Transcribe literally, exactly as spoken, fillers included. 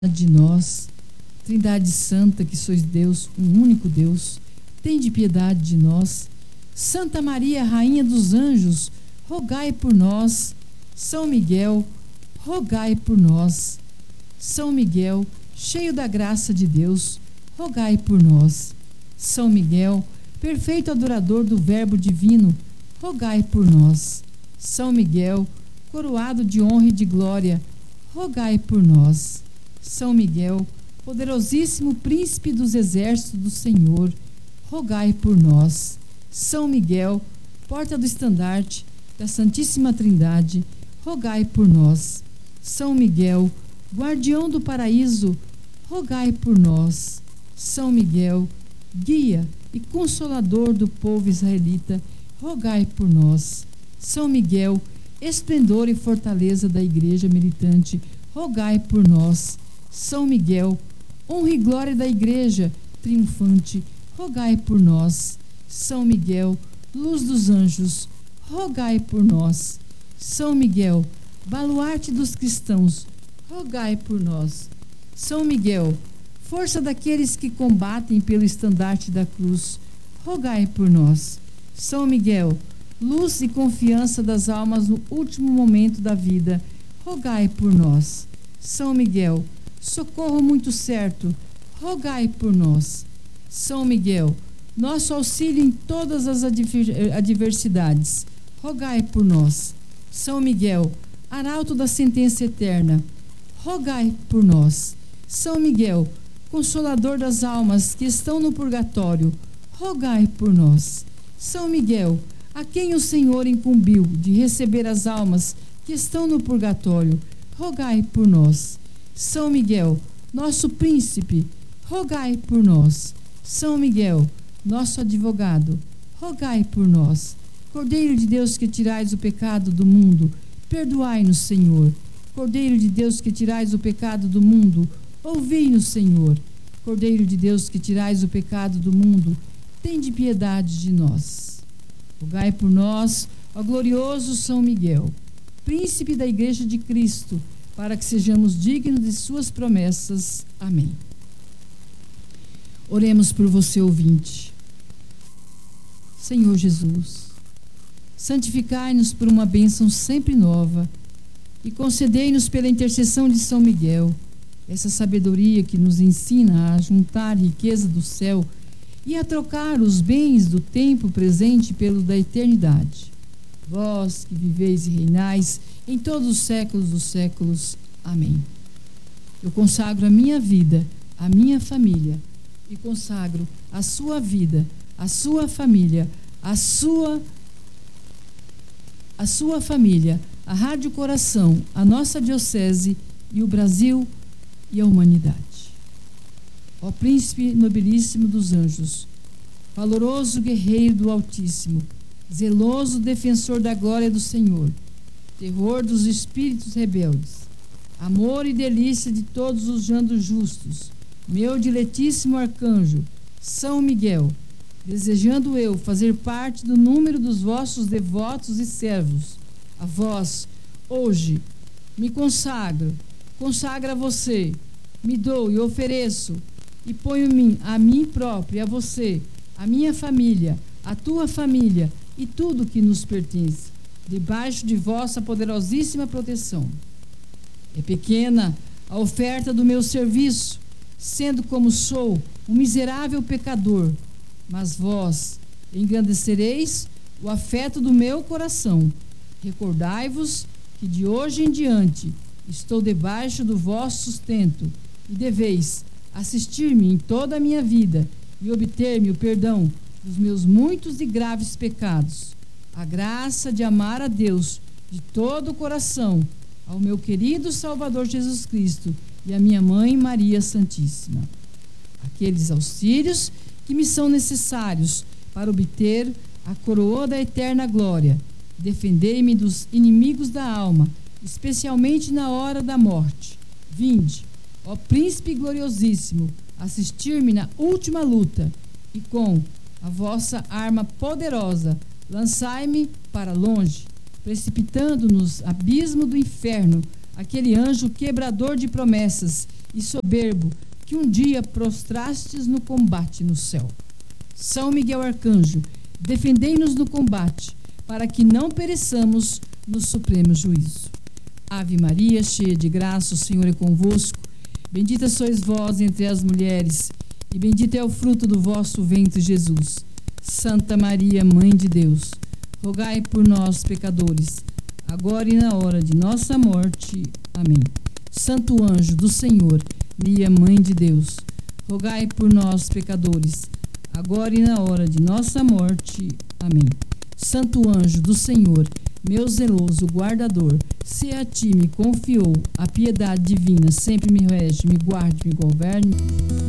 de nós, Trindade Santa, que sois Deus, um único Deus, tende piedade de nós. Santa Maria, Rainha dos Anjos, rogai por nós. São Miguel, rogai por nós. São Miguel, cheio da graça de Deus, rogai por nós. São Miguel, perfeito adorador do Verbo divino, rogai por nós. São Miguel, coroado de honra e de glória, rogai por nós. São Miguel, poderosíssimo príncipe dos exércitos do Senhor, rogai por nós. São Miguel, porta do estandarte da Santíssima Trindade, rogai por nós. São Miguel, guardião do paraíso, rogai por nós. São Miguel, guia e consolador do povo israelita, rogai por nós. São Miguel, esplendor e fortaleza da igreja militante, rogai por nós. São Miguel, honra e glória da igreja triunfante, rogai por nós. São Miguel, luz dos anjos, rogai por nós. São Miguel, baluarte dos cristãos, rogai por nós. São Miguel, força daqueles que combatem pelo estandarte da cruz, rogai por nós. São Miguel, luz e confiança das almas no último momento da vida, rogai por nós. São Miguel, socorro muito certo, rogai por nós. São Miguel, nosso auxílio em todas as adversidades, rogai por nós. São Miguel, arauto da sentença eterna, rogai por nós. São Miguel, consolador das almas que estão no purgatório, rogai por nós. São Miguel, a quem o Senhor incumbiu de receber as almas que estão no purgatório, rogai por nós. São Miguel, nosso príncipe, rogai por nós. São Miguel, nosso advogado, rogai por nós. Cordeiro de Deus, que tirais o pecado do mundo, perdoai-nos, Senhor. Cordeiro de Deus, que tirais o pecado do mundo, ouvi-nos, Senhor. Cordeiro de Deus, que tirais o pecado do mundo, tende piedade de nós. Rogai por nós, ó glorioso São Miguel, príncipe da Igreja de Cristo, para que sejamos dignos de suas promessas. Amém. Oremos por você, ouvinte. Senhor Jesus, santificai-nos por uma bênção sempre nova e concedei-nos pela intercessão de São Miguel essa sabedoria que nos ensina a juntar riqueza do céu e a trocar os bens do tempo presente pelo da eternidade. Vós que viveis e reinais em todos os séculos dos séculos. Amém. Eu consagro a minha vida, a minha família, e consagro a sua vida, a sua família, a sua, a sua família, a Rádio Coração, a nossa diocese e o Brasil e a humanidade. Ó príncipe nobilíssimo dos anjos, valoroso guerreiro do Altíssimo, zeloso defensor da glória do Senhor, terror dos espíritos rebeldes, amor e delícia de todos os jandos justos, meu diletíssimo arcanjo, São Miguel, desejando eu fazer parte do número dos vossos devotos e servos, a vós, hoje, me consagro, consagro a você, me dou e ofereço, e ponho-me a mim próprio e a você, a minha família, a tua família e tudo que nos pertence, debaixo de vossa poderosíssima proteção. É pequena a oferta do meu serviço, sendo como sou um miserável pecador, mas vós engrandecereis o afeto do meu coração. Recordai-vos que de hoje em diante estou debaixo do vosso sustento e deveis assistir-me em toda a minha vida e obter-me o perdão dos meus muitos e graves pecados, a graça de amar a Deus de todo o coração, ao meu querido Salvador Jesus Cristo e a minha Mãe Maria Santíssima. Aqueles auxílios que me são necessários para obter a coroa da eterna glória. Defendei-me dos inimigos da alma, especialmente na hora da morte. Vinde, ó Príncipe gloriosíssimo, assistir-me na última luta, e com a vossa arma poderosa, lançai-me para longe, precipitando nos abismo do inferno, aquele anjo quebrador de promessas e soberbo, que um dia prostrastes no combate no céu. São Miguel Arcanjo, defendei-nos no combate, para que não pereçamos no supremo juízo. Ave Maria, cheia de graça, o Senhor é convosco. Bendita sois vós entre as mulheres, e bendito é o fruto do vosso ventre, Jesus. Santa Maria, Mãe de Deus, rogai por nós, pecadores, agora e na hora de nossa morte. Amém. Santo anjo do Senhor, Maria, Mãe de Deus, rogai por nós, pecadores, agora e na hora de nossa morte. Amém. Santo anjo do Senhor, meu zeloso guardador, se a ti me confiou a piedade divina, sempre me rege, me guarde, me governe.